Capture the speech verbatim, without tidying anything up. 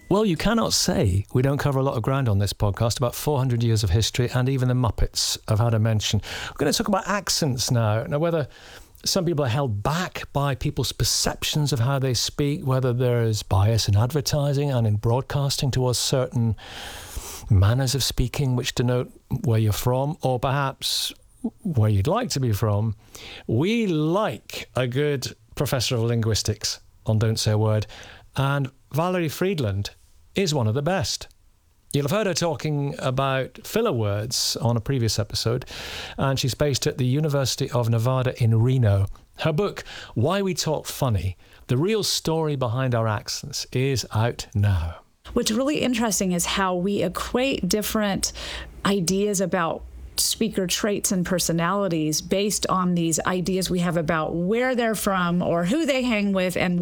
Well, you cannot say we don't cover a lot of ground on this podcast, about four hundred years of history, and even the Muppets I've had a mention. We're going to talk about accents now. Now, whether some people are held back by people's perceptions of how they speak, whether there is bias in advertising and in broadcasting towards certain manners of speaking which denote where you're from, or perhaps where you'd like to be from, we like a good professor of linguistics on Don't Say a Word, and Valerie Friedland is one of the best. You'll have heard her talking about filler words on a previous episode, and she's based at the University of Nevada in Reno. Her book, Why We Talk Funny, The Real Story Behind Our Accents, is out now. What's really interesting is how we equate different ideas about speaker traits and personalities based on these ideas we have about where they're from or who they hang with and